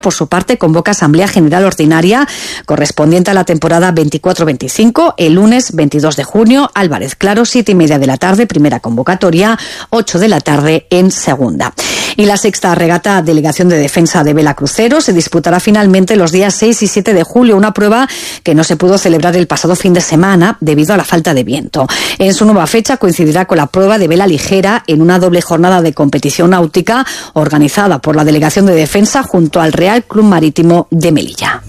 por su parte, convoca Asamblea General Ordinaria correspondiente a la temporada 24-25 el lunes 22 de junio. Álvarez Claro, 7:30 de la tarde, primera convocatoria, 8 de la tarde en segunda. Y la sexta regata Delegación de Defensa de Vela Crucero se disputará finalmente los días 6 y 7 de julio, una prueba que no se pudo celebrar el pasado fin de semana debido a la falta de viento. En su nueva fecha coincidirá con la prueba de vela ligera en una doble jornada de competición náutica organizada por la Delegación de Defensa junto al Real Club Marítimo de Melilla.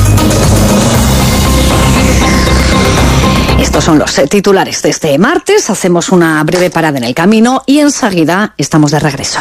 Estos son los titulares de este martes. Hacemos una breve parada en el camino y enseguida estamos de regreso.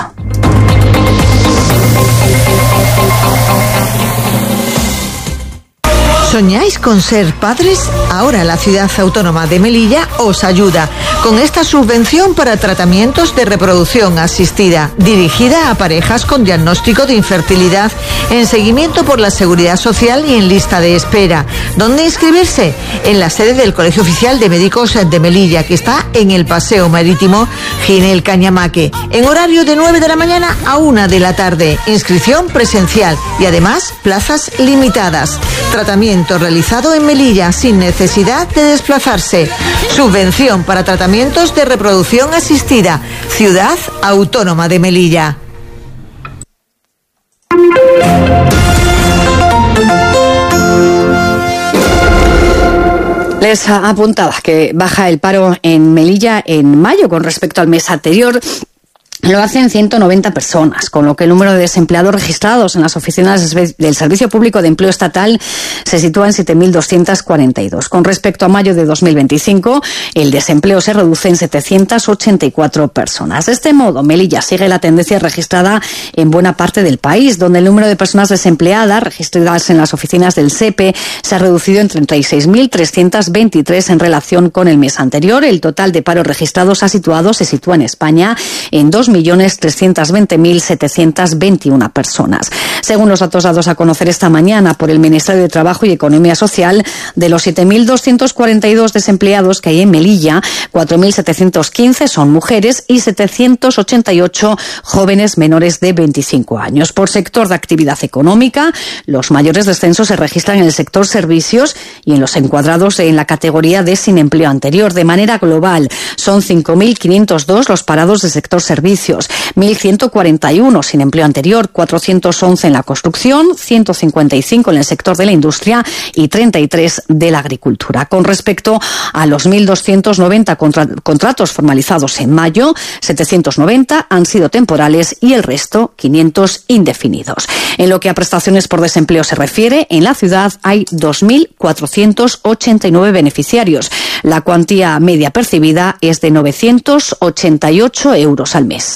¿Soñáis con ser padres? Ahora la Ciudad Autónoma de Melilla os ayuda con esta subvención para tratamientos de reproducción asistida, dirigida a parejas con diagnóstico de infertilidad, en seguimiento por la Seguridad Social y en lista de espera. ¿Dónde inscribirse? En la sede del Colegio Oficial de Médicos de Melilla, que está en el Paseo Marítimo Ginel Cañamaque, en horario de 9 de la mañana a 1 de la tarde. Inscripción presencial y además plazas limitadas. Tratamiento realizado en Melilla sin necesidad de desplazarse. Subvención para tratamientos de reproducción asistida. Ciudad Autónoma de Melilla. Les apuntaba que baja el paro en Melilla en mayo con respecto al mes anterior. Lo hacen 190 personas, con lo que el número de desempleados registrados en las oficinas del Servicio Público de Empleo Estatal se sitúa en 7.242. Con respecto a mayo de 2025, el desempleo se reduce en 784 personas. De este modo, Melilla sigue la tendencia registrada en buena parte del país, donde el número de personas desempleadas registradas en las oficinas del SEPE se ha reducido en 36.323 en relación con el mes anterior. El total de paros registrados se sitúa en España en 2.320.721 personas. Según los datos dados a conocer esta mañana por el Ministerio de Trabajo y Economía Social, de los 7.242 desempleados que hay en Melilla, 4.715 son mujeres y 788 jóvenes menores de 25 años. Por sector de actividad económica, los mayores descensos se registran en el sector servicios y en los encuadrados en la categoría de sin empleo anterior. De manera global, son 5.502 los parados del sector servicios, 1.141 sin empleo anterior, 411 en la construcción, 155 en el sector de la industria y 33 de la agricultura. Con respecto a los 1.290 contratos formalizados en mayo, 790 han sido temporales y el resto 500 indefinidos. En lo que a prestaciones por desempleo se refiere, en la ciudad hay 2.489 beneficiarios. La cuantía media percibida es de 988 euros al mes.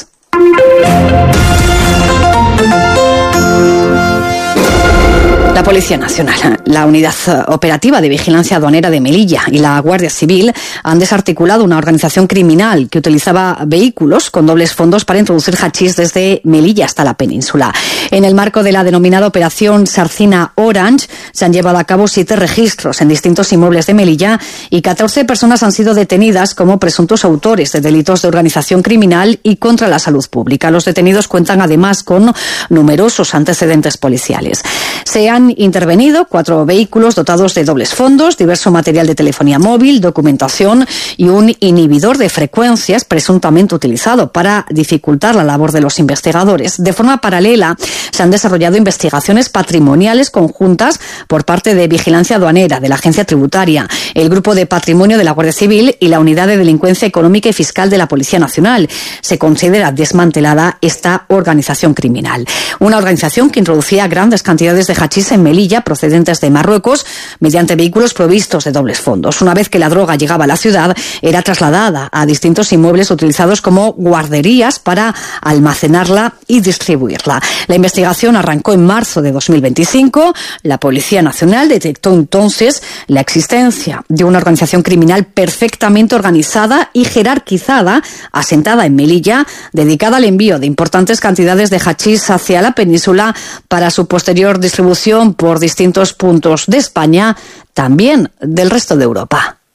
La Policía Nacional, la Unidad Operativa de Vigilancia Aduanera de Melilla y la Guardia Civil han desarticulado una organización criminal que utilizaba vehículos con dobles fondos para introducir hachís desde Melilla hasta la península. En el marco de la denominada Operación Sarcina Orange se han llevado a cabo 7 registros en distintos inmuebles de Melilla y 14 personas han sido detenidas como presuntos autores de delitos de organización criminal y contra la salud pública. Los detenidos cuentan además con numerosos antecedentes policiales. Se han intervenido 4 vehículos dotados de dobles fondos, diverso material de telefonía móvil, documentación y un inhibidor de frecuencias presuntamente utilizado para dificultar la labor de los investigadores. De forma paralela, se han desarrollado investigaciones patrimoniales conjuntas por parte de Vigilancia Aduanera, de la Agencia Tributaria, el Grupo de Patrimonio de la Guardia Civil y la Unidad de Delincuencia Económica y Fiscal de la Policía Nacional. Se considera desmantelada esta organización criminal. Una organización que introducía grandes cantidades de hachís en Melilla procedentes de Marruecos mediante vehículos provistos de dobles fondos. Una vez que la droga llegaba a la ciudad, era trasladada a distintos inmuebles utilizados como guarderías para almacenarla y distribuirla. La investigación arrancó en marzo de 2025. La Policía Nacional detectó entonces la existencia de una organización criminal perfectamente organizada y jerarquizada, asentada en Melilla, dedicada al envío de importantes cantidades de hachís hacia la península para su posterior distribución por distintos puntos de España, también del resto de Europa.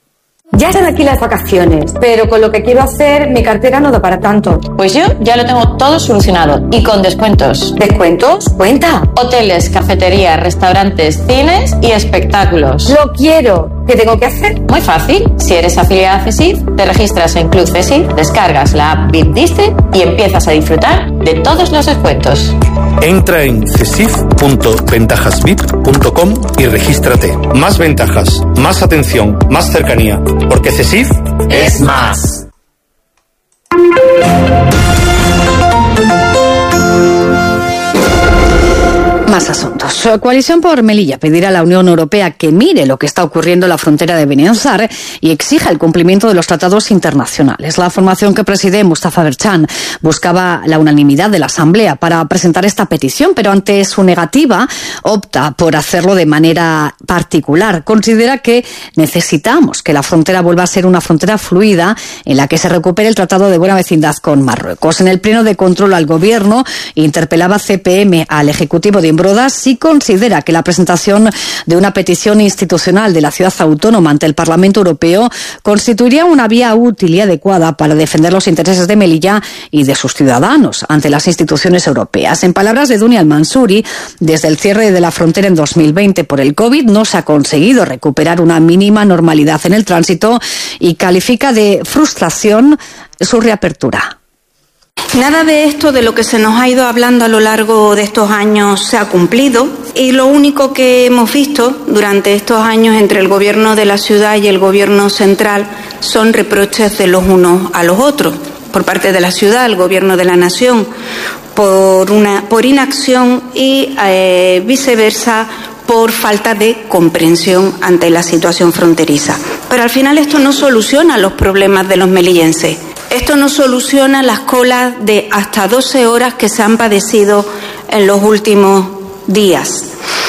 Ya están aquí las vacaciones, pero con lo que quiero hacer, mi cartera no da para tanto. Pues yo ya lo tengo todo solucionado y con descuentos. ¿Descuentos? Cuenta. Hoteles, cafeterías, restaurantes, cines y espectáculos. Lo quiero. ¿Qué tengo que hacer? Muy fácil. Si eres afiliada a CESIF, te registras en Club CESIF, descargas la app VIP District y empiezas a disfrutar de todos los descuentos. Entra en cesif.ventajasvip.com y regístrate. Más ventajas, más atención, más cercanía. Porque CESIF es más. Más asuntos. Coalición por Melilla pedirá a la Unión Europea que mire lo que está ocurriendo en la frontera de Beniansar y exija el cumplimiento de los tratados internacionales. La formación que preside Mustafa Berchan buscaba la unanimidad de la Asamblea para presentar esta petición, pero ante su negativa opta por hacerlo de manera particular. Considera que necesitamos que la frontera vuelva a ser una frontera fluida en la que se recupere el Tratado de Buena Vecindad con Marruecos. En el pleno de control al Gobierno interpelaba CPM al Ejecutivo de Brodas si considera que la presentación de una petición institucional de la ciudad autónoma ante el Parlamento Europeo constituiría una vía útil y adecuada para defender los intereses de Melilla y de sus ciudadanos ante las instituciones europeas. En palabras de Dunia Al-Mansuri, desde el cierre de la frontera en 2020 por el COVID no se ha conseguido recuperar una mínima normalidad en el tránsito y califica de frustración su reapertura. Nada de esto de lo que se nos ha ido hablando a lo largo de estos años se ha cumplido y lo único que hemos visto durante estos años entre el Gobierno de la ciudad y el Gobierno central son reproches de los unos a los otros. Por parte de la ciudad, el Gobierno de la Nación, por inacción y viceversa, por falta de comprensión ante la situación fronteriza. Pero al final esto no soluciona los problemas de los melillenses. Esto no soluciona las colas de hasta 12 horas que se han padecido en los últimos días.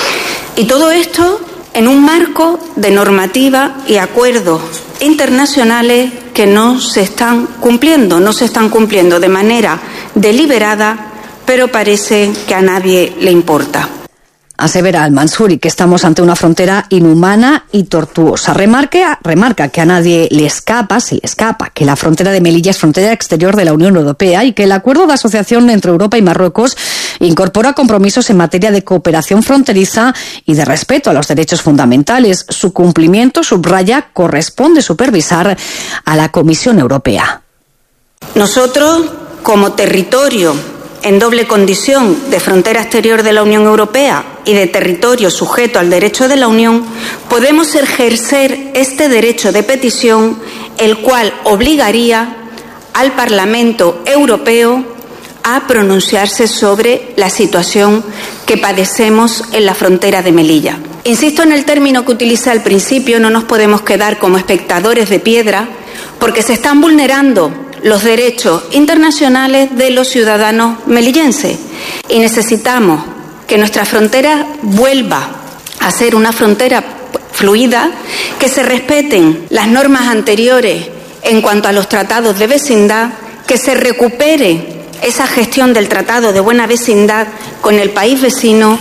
Y todo esto en un marco de normativa y acuerdos internacionales que no se están cumpliendo de manera deliberada, pero parece que a nadie le importa. Asevera Al-Mansuri que estamos ante una frontera inhumana y tortuosa. Remarca que a nadie se le escapa que la frontera de Melilla es frontera exterior de la Unión Europea y que el acuerdo de asociación entre Europa y Marruecos incorpora compromisos en materia de cooperación fronteriza y de respeto a los derechos fundamentales. Su cumplimiento, subraya, corresponde supervisar a la Comisión Europea. Nosotros, como territorio en doble condición de frontera exterior de la Unión Europea y de territorio sujeto al derecho de la Unión, podemos ejercer este derecho de petición, el cual obligaría al Parlamento Europeo a pronunciarse sobre la situación que padecemos en la frontera de Melilla. Insisto en el término que utilicé al principio, no nos podemos quedar como espectadores de piedra, porque se están vulnerando los derechos internacionales de los ciudadanos melillenses y necesitamos que nuestra frontera vuelva a ser una frontera fluida, que se respeten las normas anteriores en cuanto a los tratados de vecindad, que se recupere esa gestión del Tratado de Buena Vecindad con el país vecino.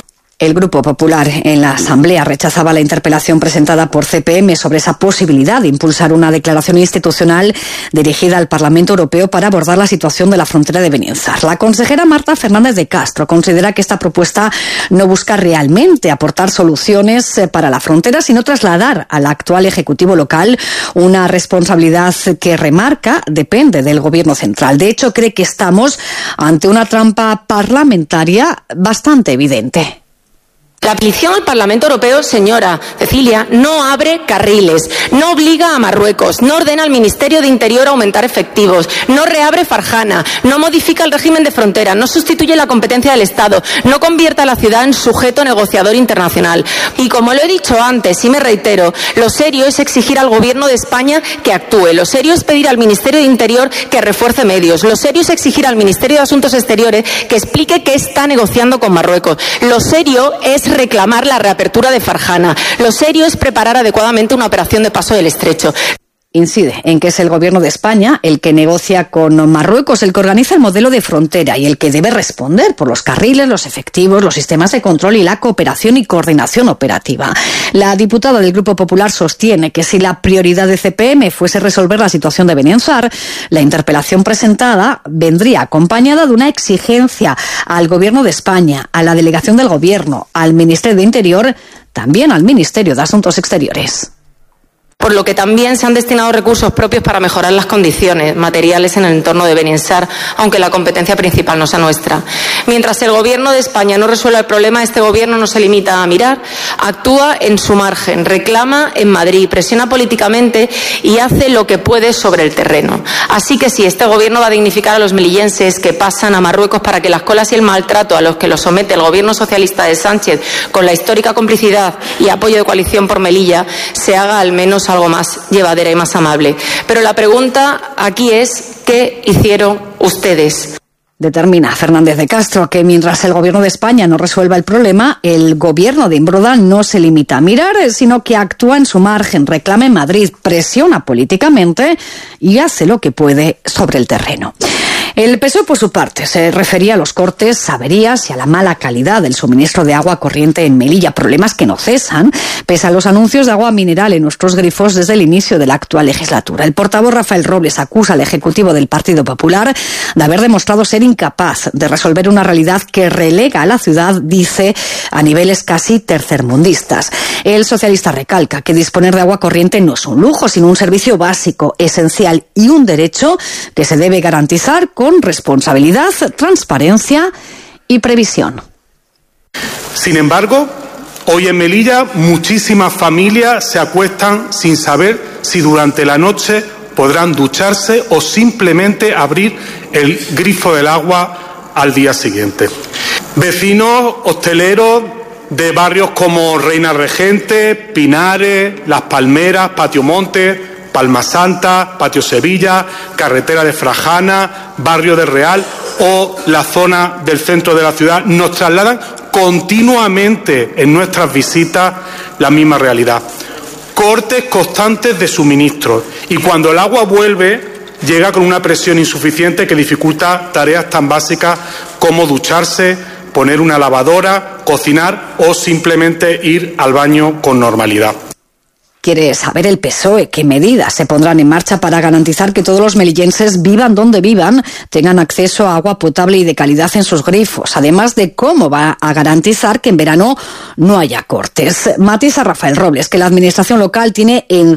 El Grupo Popular en la Asamblea rechazaba la interpelación presentada por CPM sobre esa posibilidad de impulsar una declaración institucional dirigida al Parlamento Europeo para abordar la situación de la frontera de Beniansar. La consejera Marta Fernández de Castro considera que esta propuesta no busca realmente aportar soluciones para la frontera, sino trasladar al actual Ejecutivo local una responsabilidad que, remarca, depende del Gobierno central. De hecho, cree que estamos ante una trampa parlamentaria bastante evidente. La petición al Parlamento Europeo, señora Cecilia, no abre carriles, no obliga a Marruecos, no ordena al Ministerio de Interior a aumentar efectivos, no reabre Farjana, no modifica el régimen de frontera, no sustituye la competencia del Estado, no convierte a la ciudad en sujeto negociador internacional. Y como lo he dicho antes y me reitero, lo serio es exigir al Gobierno de España que actúe, lo serio es pedir al Ministerio de Interior que refuerce medios, lo serio es exigir al Ministerio de Asuntos Exteriores que explique qué está negociando con Marruecos, lo serio es reclamar la reapertura de Farjana. Lo serio es preparar adecuadamente una operación de paso del estrecho. incide en que es el Gobierno de España el que negocia con Marruecos, el que organiza el modelo de frontera y el que debe responder por los carriles, los efectivos, los sistemas de control y la cooperación y coordinación operativa. La diputada del Grupo Popular sostiene que si la prioridad de CPM fuese resolver la situación de Beniansar, la interpelación presentada vendría acompañada de una exigencia al Gobierno de España, a la delegación del Gobierno, al Ministerio de Interior, también al Ministerio de Asuntos Exteriores. Por lo que también se han destinado recursos propios para mejorar las condiciones materiales en el entorno de Beniansar, aunque la competencia principal no sea nuestra. Mientras el Gobierno de España no resuelva el problema, este Gobierno no se limita a mirar, actúa en su margen, reclama en Madrid, presiona políticamente y hace lo que puede sobre el terreno. Así que si este Gobierno va a dignificar a los melillenses que pasan a Marruecos para que las colas y el maltrato a los que los somete el Gobierno socialista de Sánchez, con la histórica complicidad y apoyo de coalición por Melilla, se haga al menos algo más llevadera y más amable. Pero la pregunta aquí es, ¿qué hicieron ustedes? Determina Fernández de Castro que mientras el Gobierno de España no resuelva el problema, el Gobierno de Imbroda no se limita a mirar, sino que actúa en su margen, reclama en Madrid, presiona políticamente y hace lo que puede sobre el terreno. El PSOE, por su parte, se refería a los cortes, averías y a la mala calidad del suministro de agua corriente en Melilla, problemas que no cesan, pese a los anuncios de agua mineral en nuestros grifos desde el inicio de la actual legislatura. El portavoz Rafael Robles acusa al Ejecutivo del Partido Popular de haber demostrado ser incapaz de resolver una realidad que relega a la ciudad, dice, a niveles casi tercermundistas. El socialista recalca que disponer de agua corriente no es un lujo, sino un servicio básico, esencial y un derecho que se debe garantizar con responsabilidad, transparencia y previsión. Sin embargo, hoy en Melilla muchísimas familias se acuestan sin saber si durante la noche podrán ducharse o simplemente abrir el grifo del agua al día siguiente. Vecinos hosteleros de barrios como Reina Regente, Pinares, Las Palmeras, Patio Monte, Palma Santa, Patio Sevilla, Carretera de Frajana, Barrio de Real o la zona del centro de la ciudad nos trasladan continuamente en nuestras visitas la misma realidad. Cortes constantes de suministro y cuando el agua vuelve llega con una presión insuficiente que dificulta tareas tan básicas como ducharse, poner una lavadora, cocinar o simplemente ir al baño con normalidad. Quiere saber el PSOE qué medidas se pondrán en marcha para garantizar que todos los melillenses, vivan donde vivan, tengan acceso a agua potable y de calidad en sus grifos, además de cómo va a garantizar que en verano no haya cortes. Matiza Rafael Robles que la administración local tiene el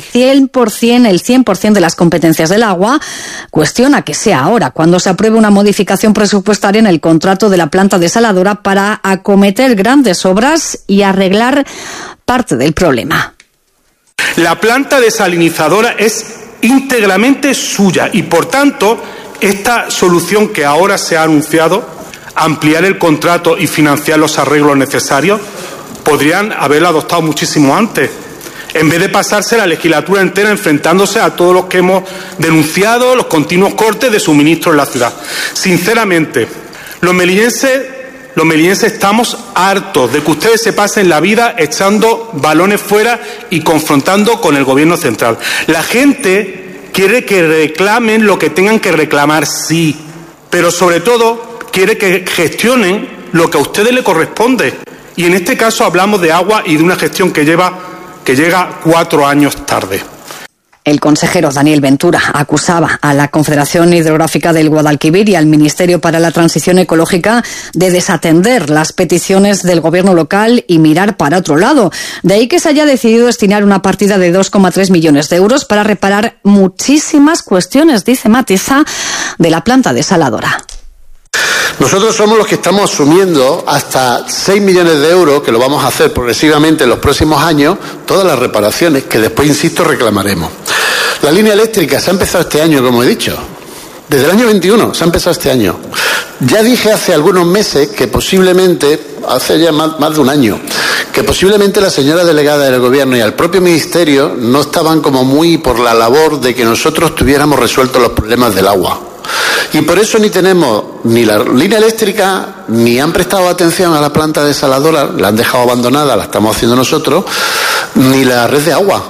100% de las competencias del agua, cuestiona que sea ahora, cuando se apruebe una modificación presupuestaria en el contrato de la planta desaladora para acometer grandes obras y arreglar parte del problema. La planta desalinizadora es íntegramente suya y, por tanto, esta solución que ahora se ha anunciado, ampliar el contrato y financiar los arreglos necesarios, podrían haberla adoptado muchísimo antes, en vez de pasarse la legislatura entera enfrentándose a todos los que hemos denunciado los continuos cortes de suministro en la ciudad. Sinceramente, los melillenses estamos hartos de que ustedes se pasen la vida echando balones fuera y confrontando con el Gobierno central. La gente quiere que reclamen lo que tengan que reclamar, sí, pero sobre todo quiere que gestionen lo que a ustedes les corresponde. Y en este caso hablamos de agua y de una gestión que llega 4 años tarde. El consejero Daniel Ventura acusaba a la Confederación Hidrográfica del Guadalquivir y al Ministerio para la Transición Ecológica de desatender las peticiones del gobierno local y mirar para otro lado. De ahí que se haya decidido destinar una partida de 2,3 millones de euros para reparar muchísimas cuestiones, dice Matiza, de la planta desaladora. Nosotros somos los que estamos asumiendo hasta 6 millones de euros, que lo vamos a hacer progresivamente en los próximos años, todas las reparaciones que después, insisto, reclamaremos. La línea eléctrica se ha empezado este año, como he dicho. Desde el año 21 se ha empezado este año. Ya dije hace algunos meses que posiblemente, hace ya más de un año, que posiblemente la señora delegada del Gobierno y el propio Ministerio no estaban como muy por la labor de que nosotros tuviéramos resueltos los problemas del agua. Y por eso ni tenemos ni la línea eléctrica, ni han prestado atención a la planta desaladora, la han dejado abandonada, la estamos haciendo nosotros, ni la red de agua.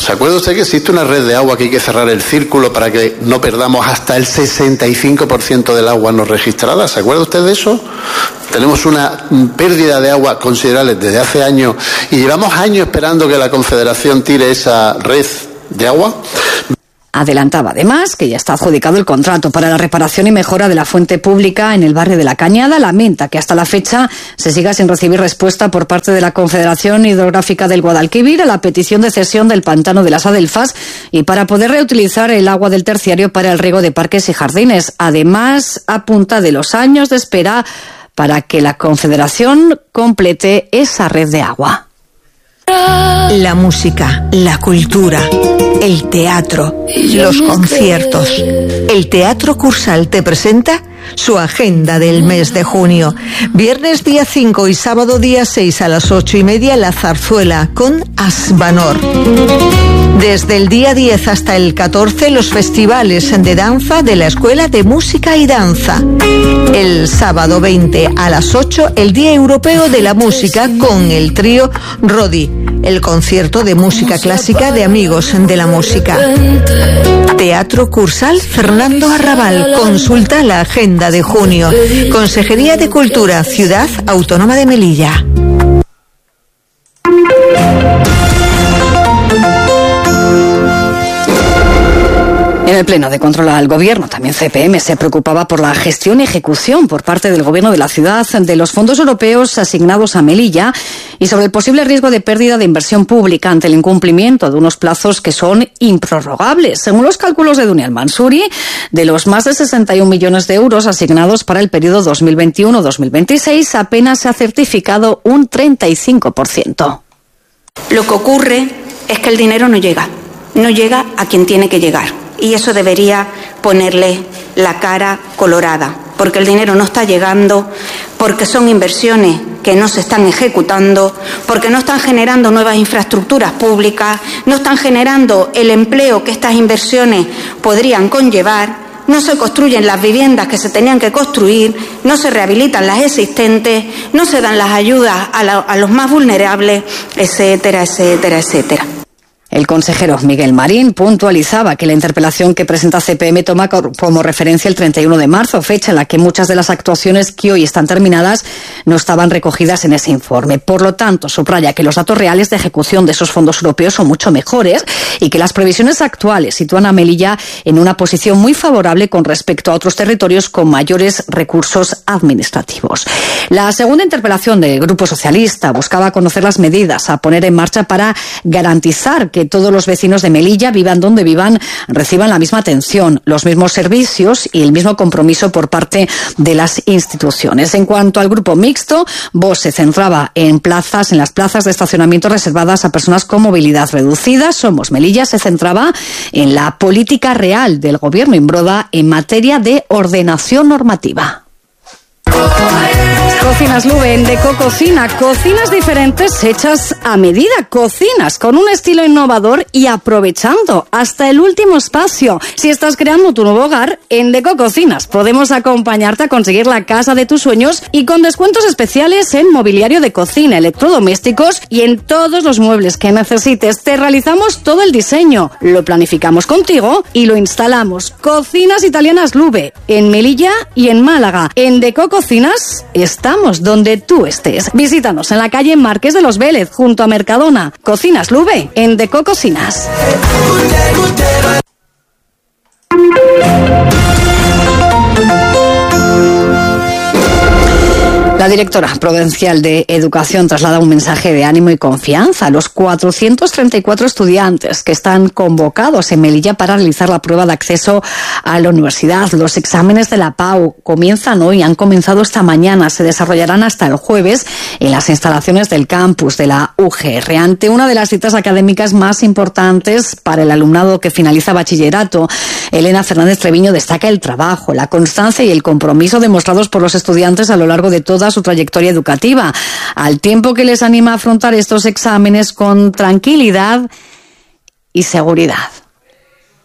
¿Se acuerda usted que existe una red de agua que hay que cerrar el círculo para que no perdamos hasta el 65% del agua no registrada? ¿Se acuerda usted de eso? Tenemos una pérdida de agua considerable desde hace años y llevamos años esperando que la Confederación tire esa red de agua. Adelantaba además que ya está adjudicado el contrato para la reparación y mejora de la fuente pública en el barrio de La Cañada. Lamenta que hasta la fecha se siga sin recibir respuesta por parte de la Confederación Hidrográfica del Guadalquivir a la petición de cesión del pantano de las Adelfas y para poder reutilizar el agua del terciario para el riego de parques y jardines. Además, apunta de los años de espera para que la Confederación complete esa red de agua. La música, la cultura, el teatro, los conciertos. El Teatro Cursal te presenta su agenda del mes de junio. Viernes día 5 y sábado día 6 a las 8:30 La Zarzuela con Asbanor. Desde el día 10 hasta el 14 los festivales de danza de la Escuela de Música y Danza. El sábado 20 a las 8 el Día Europeo de la Música con el trío Rodi. El concierto de música clásica de Amigos de la Música. Teatro Cursal Fernando Arrabal. Consulta la agenda de junio. Consejería de Cultura, Ciudad Autónoma de Melilla. En el Pleno de Control al Gobierno, también CPM se preocupaba por la gestión y ejecución por parte del Gobierno de la ciudad de los fondos europeos asignados a Melilla y sobre el posible riesgo de pérdida de inversión pública ante el incumplimiento de unos plazos que son improrrogables. Según los cálculos de Dunia Al-Mansuri, de los más de 61 millones de euros asignados para el periodo 2021-2026, apenas se ha certificado un 35%. Lo que ocurre es que el dinero no llega a quien tiene que llegar. Y eso debería ponerle la cara colorada, porque el dinero no está llegando, porque son inversiones que no se están ejecutando, porque no están generando nuevas infraestructuras públicas, no están generando el empleo que estas inversiones podrían conllevar, no se construyen las viviendas que se tenían que construir, no se rehabilitan las existentes, no se dan las ayudas a los más vulnerables, etcétera, etcétera, etcétera. El consejero Miguel Marín puntualizaba que la interpelación que presenta CPM toma como referencia el 31 de marzo, fecha en la que muchas de las actuaciones que hoy están terminadas no estaban recogidas en ese informe. Por lo tanto, subraya que los datos reales de ejecución de esos fondos europeos son mucho mejores y que las previsiones actuales sitúan a Melilla en una posición muy favorable con respecto a otros territorios con mayores recursos administrativos. La segunda interpelación del Grupo Socialista buscaba conocer las medidas a poner en marcha para garantizar que todos los vecinos de Melilla, vivan donde vivan, reciban la misma atención, los mismos servicios y el mismo compromiso por parte de las instituciones. En cuanto al grupo mixto, Vox se centraba en las plazas de estacionamiento reservadas a personas con movilidad reducida. Somos Melilla se centraba en la política real del Gobierno Imbroda en materia de ordenación normativa. Cocinas Lube en Deco Cocina, cocinas diferentes hechas a medida, cocinas con un estilo innovador y aprovechando hasta el último espacio. Si estás creando tu nuevo hogar, en Deco Cocinas podemos acompañarte a conseguir la casa de tus sueños y con descuentos especiales en mobiliario de cocina, electrodomésticos y en todos los muebles que necesites. Te realizamos todo el diseño, lo planificamos contigo y lo instalamos. Cocinas Italianas Lube en Melilla y en Málaga. En Deco Cocinas estamos donde tú estés. Visítanos en la calle Marqués de los Vélez, junto a Mercadona. Cocinas Lube, en Deco Cocinas. La directora provincial de Educación traslada un mensaje de ánimo y confianza a los 434 estudiantes que están convocados en Melilla para realizar la prueba de acceso a la universidad. Los exámenes de la PAU comienzan hoy, han comenzado esta mañana, se desarrollarán hasta el jueves en las instalaciones del campus de la UGR. Ante una de las citas académicas más importantes para el alumnado que finaliza bachillerato, Elena Fernández Treviño destaca el trabajo, la constancia y el compromiso demostrados por los estudiantes a lo largo de toda su trayectoria educativa, al tiempo que les anima a afrontar estos exámenes con tranquilidad y seguridad.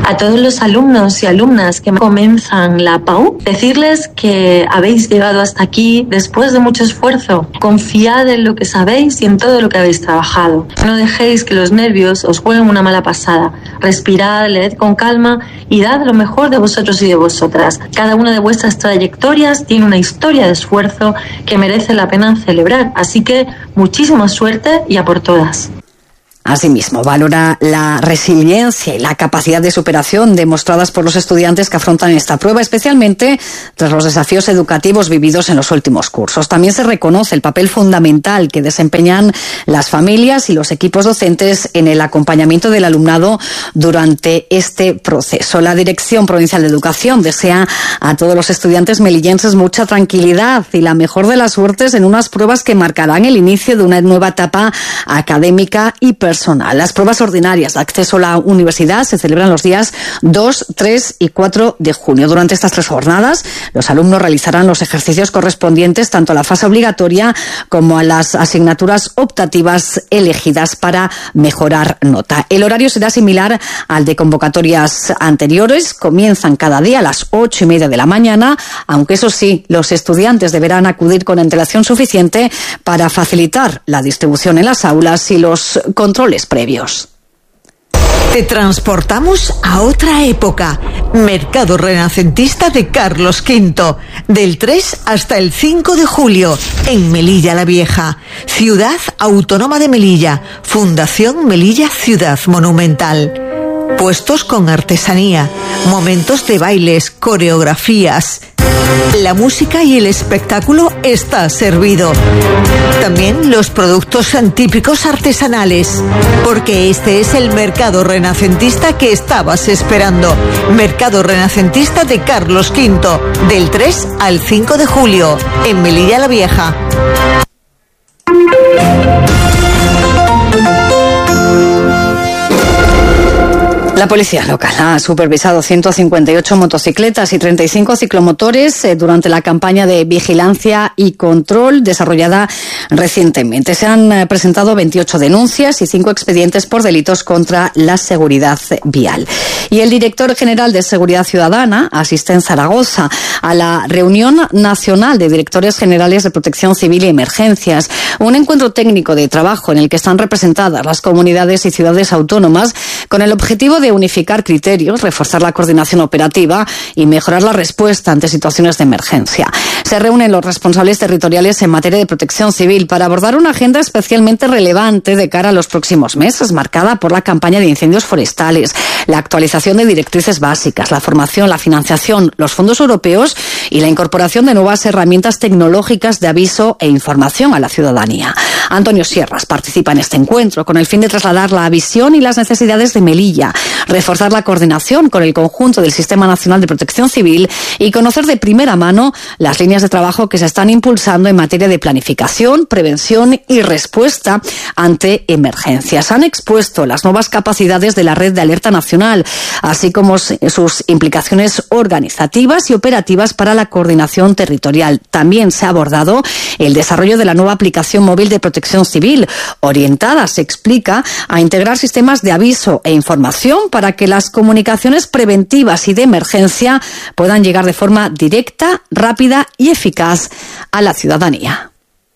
A todos los alumnos y alumnas que comienzan la PAU, decirles que habéis llegado hasta aquí después de mucho esfuerzo. Confiad en lo que sabéis y en todo lo que habéis trabajado. No dejéis que los nervios os jueguen una mala pasada. Respirad, leed con calma y dad lo mejor de vosotros y de vosotras. Cada una de vuestras trayectorias tiene una historia de esfuerzo que merece la pena celebrar. Así que muchísima suerte y a por todas. Asimismo, valora la resiliencia y la capacidad de superación demostradas por los estudiantes que afrontan esta prueba, especialmente tras los desafíos educativos vividos en los últimos cursos. También se reconoce el papel fundamental que desempeñan las familias y los equipos docentes en el acompañamiento del alumnado durante este proceso. La Dirección Provincial de Educación desea a todos los estudiantes melillenses mucha tranquilidad y la mejor de las suertes en unas pruebas que marcarán el inicio de una nueva etapa académica y personal. Las pruebas ordinarias de acceso a la universidad se celebran los días 2, 3 y 4 de junio. Durante estas 3 jornadas, los alumnos realizarán los ejercicios correspondientes tanto a la fase obligatoria como a las asignaturas optativas elegidas para mejorar nota. El horario será similar al de convocatorias anteriores. Comienzan cada día a las 8:30 de la mañana, aunque eso sí, los estudiantes deberán acudir con antelación suficiente para facilitar la distribución en las aulas y los controles previos. Te transportamos a otra época. Mercado Renacentista de Carlos V, del 3 hasta el 5 de julio, en Melilla la Vieja. Ciudad Autónoma de Melilla. Fundación Melilla Ciudad Monumental. Puestos con artesanía, momentos de bailes, coreografías. La música y el espectáculo está servido. También los productos típicos artesanales, porque este es el mercado renacentista que estabas esperando. Mercado Renacentista de Carlos V, del 3 al 5 de julio, en Melilla la Vieja. La policía local ha supervisado 158 motocicletas y 35 ciclomotores durante la campaña de vigilancia y control desarrollada recientemente. Se han presentado 28 denuncias y 5 expedientes por delitos contra la seguridad vial. Y el director general de Seguridad Ciudadana asiste en Zaragoza a la reunión nacional de directores generales de Protección Civil y Emergencias, un encuentro técnico de trabajo en el que están representadas las comunidades y ciudades autónomas con el objetivo de unificar criterios, reforzar la coordinación operativa y mejorar la respuesta ante situaciones de emergencia. Se reúnen los responsables territoriales en materia de protección civil para abordar una agenda especialmente relevante de cara a los próximos meses, marcada por la campaña de incendios forestales, la actualización de directrices básicas, la formación, la financiación, los fondos europeos y la incorporación de nuevas herramientas tecnológicas de aviso e información a la ciudadanía. Antonio Sierras participa en este encuentro con el fin de trasladar la visión y las necesidades de Melilla, reforzar la coordinación con el conjunto del Sistema Nacional de Protección Civil y conocer de primera mano las líneas de trabajo que se están impulsando en materia de planificación, prevención y respuesta ante emergencias. Han expuesto las nuevas capacidades de la Red de Alerta Nacional, así como sus implicaciones organizativas y operativas para la coordinación territorial. También se ha abordado el desarrollo de la nueva aplicación móvil de protección civil, orientada, se explica, a integrar sistemas de aviso e información para que las comunicaciones preventivas y de emergencia puedan llegar de forma directa, rápida y eficaz a la ciudadanía.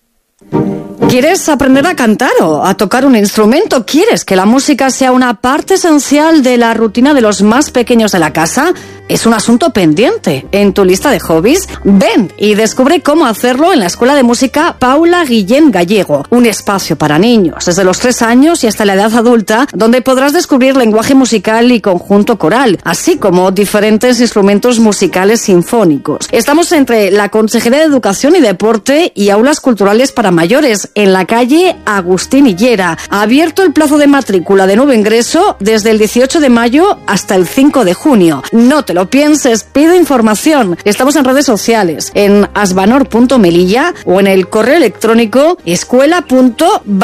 ¿Quieres aprender a cantar o a tocar un instrumento? ¿Quieres que la música sea una parte esencial de la rutina de los más pequeños de la casa? ¿Es un asunto pendiente en tu lista de hobbies? Ven y descubre cómo hacerlo en la Escuela de Música Paula Guillén Gallego, un espacio para niños desde los 3 años y hasta la edad adulta, donde podrás descubrir lenguaje musical y conjunto coral, así como diferentes instrumentos musicales sinfónicos. Estamos entre la Consejería de Educación y Deporte y Aulas Culturales para Mayores, en la calle Agustín Hillera. Abierto el plazo de matrícula de nuevo ingreso desde el 18 de mayo hasta el 5 de junio. No te lo pienses, pide información. Estamos en redes sociales, en asbanor.melilla o en el correo electrónico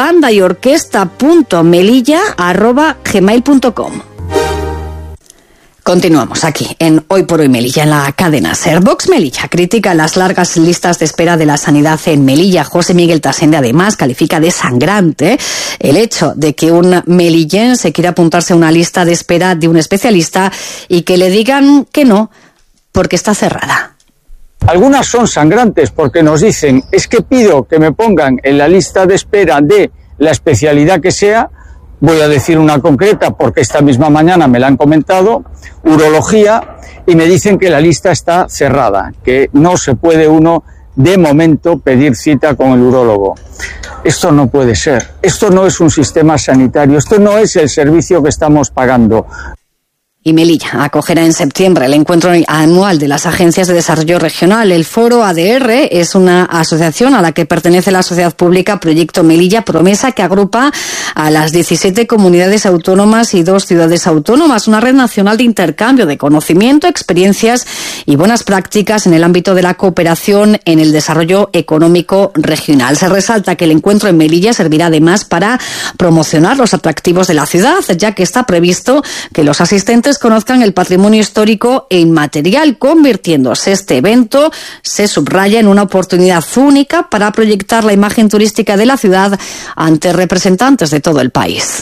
escuela.bandyorquesta.melilla@gmail.com. Continuamos aquí en Hoy por Hoy Melilla, en la cadena SER. Vox Melilla critica las largas listas de espera de la sanidad en Melilla. José Miguel Tasende, además, califica de sangrante el hecho de que un melillense quiera apuntarse a una lista de espera de un especialista y que le digan que no, porque está cerrada. Algunas son sangrantes porque nos dicen, es que pido que me pongan en la lista de espera de la especialidad que sea. Voy a decir una concreta porque esta misma mañana me la han comentado, urología, y me dicen que la lista está cerrada, que no se puede uno de momento pedir cita con el urólogo. Esto no puede ser, esto no es un sistema sanitario, esto no es el servicio que estamos pagando. Y Melilla acogerá en septiembre el encuentro anual de las agencias de desarrollo regional. El Foro ADR es una asociación a la que pertenece la sociedad pública Proyecto Melilla Promesa, que agrupa a las 17 comunidades autónomas y 2 ciudades autónomas, una red nacional de intercambio de conocimiento, experiencias y buenas prácticas en el ámbito de la cooperación en el desarrollo económico regional. Se resalta que el encuentro en Melilla servirá además para promocionar los atractivos de la ciudad, ya que está previsto que los asistentes conozcan el patrimonio histórico e inmaterial, convirtiéndose este evento, se subraya, en una oportunidad única para proyectar la imagen turística de la ciudad ante representantes de todo el país.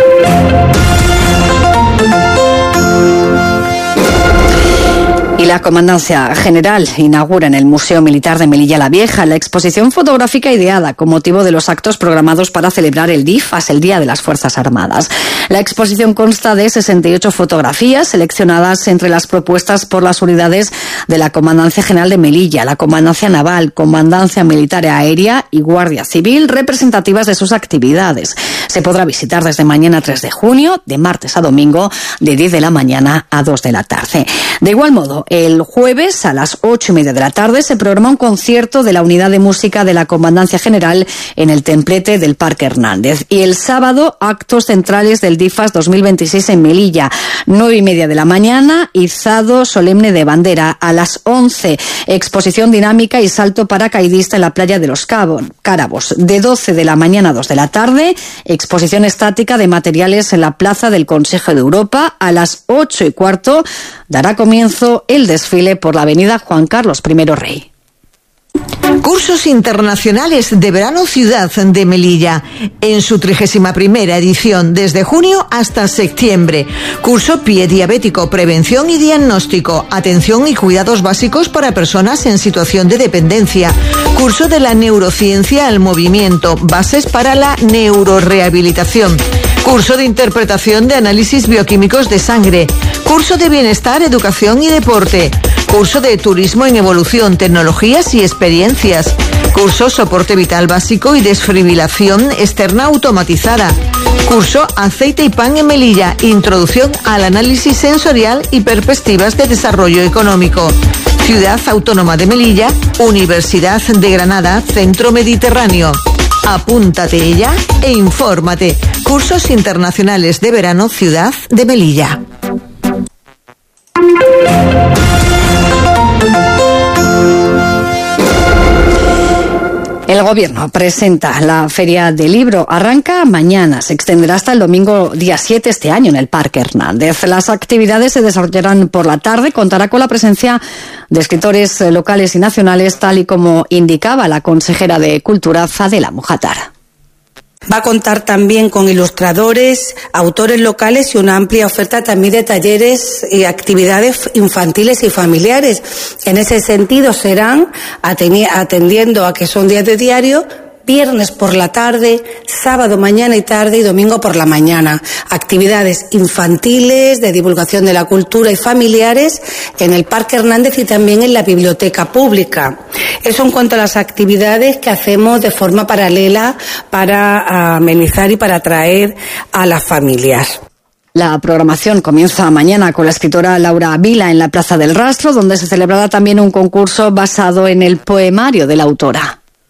Y la Comandancia General inaugura en el Museo Militar de Melilla la Vieja la exposición fotográfica ideada con motivo de los actos programados para celebrar el DIFAS, el Día de las Fuerzas Armadas. La exposición consta de 68 fotografías seleccionadas entre las propuestas por las unidades de la Comandancia General de Melilla, la Comandancia Naval, Comandancia Militar Aérea y Guardia Civil, representativas de sus actividades. Se podrá visitar desde mañana 3 de junio, de martes a domingo, de 10 de la mañana a 2 de la tarde. De igual modo, el jueves a las 8:30 de la tarde se programa un concierto de la Unidad de Música de la Comandancia General en el templete del Parque Hernández. Y el sábado, actos centrales del DIFAS 2026 en Melilla. 9:30 de la mañana, izado solemne de bandera. A las 11, exposición dinámica y salto paracaidista en la playa de los Cárabos. De 12 de la mañana a 2 de la tarde, exposición estática de materiales en la Plaza del Consejo de Europa. A las 8:15 dará comienzo el desfile por la avenida Juan Carlos I Rey. Cursos internacionales de verano Ciudad de Melilla, en su 31ª edición, desde junio hasta septiembre. Curso Pie Diabético, Prevención y Diagnóstico, Atención y Cuidados Básicos para Personas en Situación de Dependencia. Curso de la Neurociencia al Movimiento, Bases para la Neurorehabilitación. Curso de Interpretación de Análisis Bioquímicos de Sangre. Curso de Bienestar, Educación y Deporte. Curso de Turismo en Evolución, Tecnologías y Experiencias. Curso Soporte Vital Básico y Desfibrilación Externa Automatizada. Curso Aceite y Pan en Melilla, Introducción al Análisis Sensorial y Perspectivas de Desarrollo Económico. Ciudad Autónoma de Melilla, Universidad de Granada, Centro Mediterráneo. Apúntate ya e infórmate. Cursos internacionales de verano Ciudad de Melilla. El Gobierno presenta la Feria del Libro. Arranca mañana, se extenderá hasta el domingo día 7 este año en el Parque Hernández. Las actividades se desarrollarán por la tarde, contará con la presencia de escritores locales y nacionales, tal y como indicaba la consejera de Cultura, Adela Mojatar. Va a contar también con ilustradores, autores locales y una amplia oferta también de talleres y actividades infantiles y familiares. En ese sentido serán, atendiendo a que son días de diario, viernes por la tarde, sábado mañana y tarde y domingo por la mañana. Actividades infantiles, de divulgación de la cultura y familiares en el Parque Hernández y también en la biblioteca pública. Eso en cuanto a las actividades que hacemos de forma paralela para amenizar y para atraer a las familias. La programación comienza mañana con la escritora Laura Vila en la Plaza del Rastro, donde se celebrará también un concurso basado en el poemario de la autora.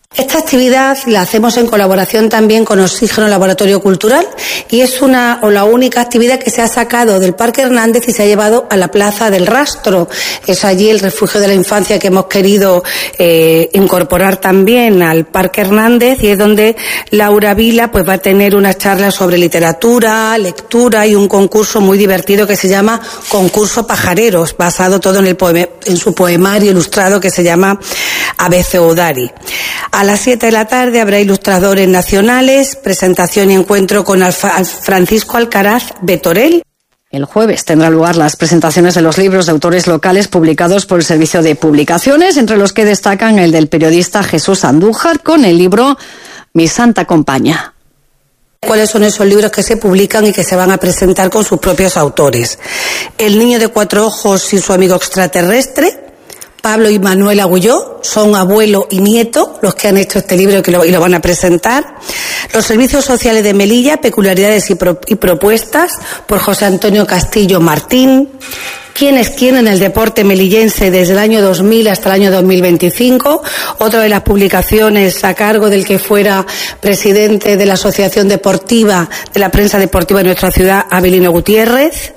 Esta actividad la hacemos en colaboración también con Oxígeno Laboratorio Cultural y es la única actividad que se ha sacado del Parque Hernández y se ha llevado a la Plaza del Rastro. Es allí el refugio de la infancia que hemos querido incorporar también al Parque Hernández, y es donde Laura Vila pues va a tener unas charlas sobre literatura, lectura y un concurso muy divertido que se llama Concurso Pajareros, basado todo en su poemario ilustrado que se llama Abece Udari. A las 7 de la tarde habrá ilustradores nacionales, presentación y encuentro con Francisco Alcaraz Betorel. El jueves tendrán lugar las presentaciones de los libros de autores locales publicados por el Servicio de Publicaciones, entre los que destacan el del periodista Jesús Andújar con el libro Mi Santa Compaña. ¿Cuáles son esos libros que se publican y que se van a presentar con sus propios autores? El niño de 4 ojos y su amigo extraterrestre. Pablo y Manuel Agulló son abuelo y nieto los que han hecho este libro y lo van a presentar. Los servicios sociales de Melilla, peculiaridades y propuestas, por José Antonio Castillo Martín. ¿Quién es quién en el deporte melillense desde el año 2000 hasta el año 2025? Otra de las publicaciones a cargo del que fuera presidente de la Asociación Deportiva de la Prensa Deportiva de nuestra ciudad, Abelino Gutiérrez.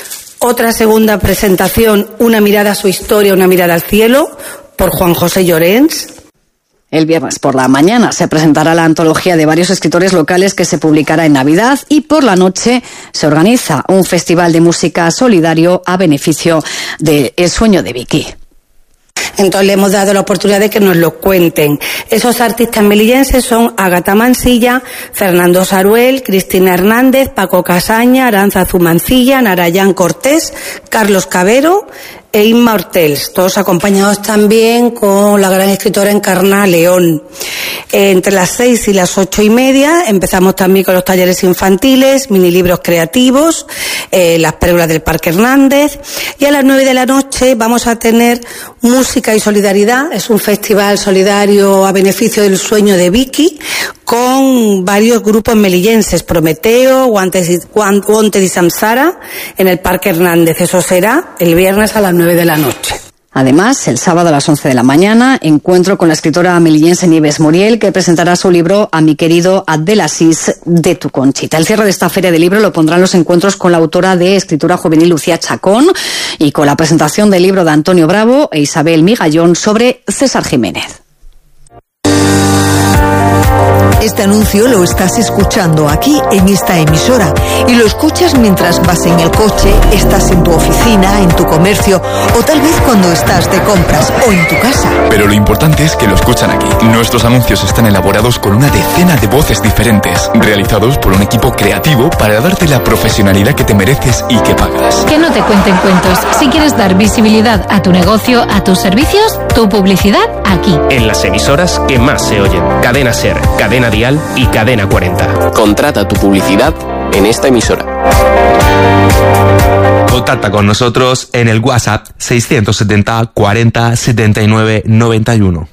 Otra segunda presentación, Una mirada a su historia, una mirada al cielo, por Juan José Llorens. El viernes por la mañana se presentará la antología de varios escritores locales que se publicará en Navidad, y por la noche se organiza un festival de música solidario a beneficio de El Sueño de Vicky. Entonces le hemos dado la oportunidad de que nos lo cuenten. Esos artistas melillenses son Ágata Mansilla, Fernando Saruel, Cristina Hernández, Paco Casaña, Aranza Zumancilla, Narayán Cortés, Carlos Cabero e Inma Hortels, todos acompañados también con la gran escritora Encarna León. Entre las 6 y las 8:30 empezamos también con los talleres infantiles, mini libros creativos, las pérgolas del Parque Hernández, y a las 9 de la noche vamos a tener Música y Solidaridad. Es un festival solidario a beneficio del Sueño de Vicky, con varios grupos melillenses, Prometeo, Wanted y Samsara, en el Parque Hernández. Eso será el viernes a las 9 de la noche. Además, el sábado a las 11 de la mañana, encuentro con la escritora melillense Nieves Muriel, que presentará su libro A mi querido Abdelaziz de tu Conchita. El cierre de esta feria de libro lo pondrán los encuentros con la autora de escritura juvenil Lucía Chacón y con la presentación del libro de Antonio Bravo e Isabel Migallón sobre César Jiménez. Este anuncio lo estás escuchando aquí en esta emisora y lo escuchas mientras vas en el coche, estás en tu oficina, en tu comercio o tal vez cuando estás de compras o en tu casa. Pero lo importante es que lo escuchan aquí. Nuestros anuncios están elaborados con una decena de voces diferentes, realizados por un equipo creativo para darte la profesionalidad que te mereces y que pagas. Que no te cuenten cuentos. Si quieres dar visibilidad a tu negocio, a tus servicios, tu publicidad aquí. En las emisoras que más se oyen. Cadena SER, Cadena Dial y Cadena 40. Contrata tu publicidad en esta emisora. Contacta con nosotros en el WhatsApp 670 40 79 91.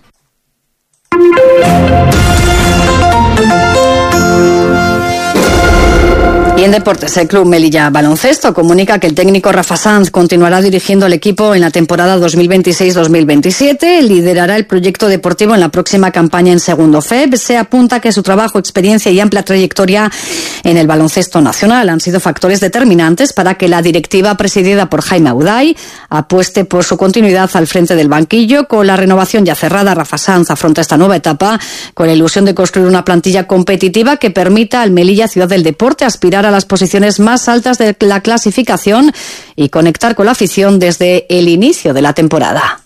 Y en deportes, el Club Melilla Baloncesto comunica que el técnico Rafa Sanz continuará dirigiendo el equipo en la temporada 2026-2027. Liderará el proyecto deportivo en la próxima campaña en segundo FEB. Se apunta que su trabajo, experiencia y amplia trayectoria en el baloncesto nacional han sido factores determinantes para que la directiva presidida por Jaime Auday apueste por su continuidad al frente del banquillo. Con la renovación ya cerrada, Rafa Sanz afronta esta nueva etapa con la ilusión de construir una plantilla competitiva que permita al Melilla Ciudad del Deporte aspirar a las posiciones más altas de la clasificación y conectar con la afición desde el inicio de la temporada.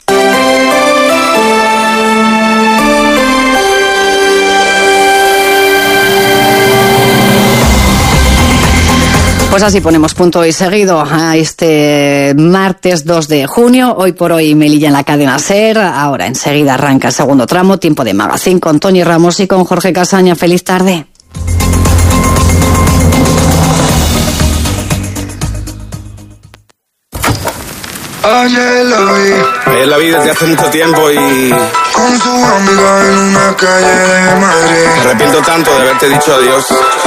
Pues así ponemos punto y seguido a este martes 2 de junio. Hoy por hoy Melilla en la cadena SER. Ahora enseguida arranca el segundo tramo, tiempo de magazine con Tony Ramos y con Jorge Casaña. Feliz tarde. Ayer la vi desde hace mucho tiempo y con su amiga en una calle de Madrid. Me arrepiento tanto de haberte dicho adiós.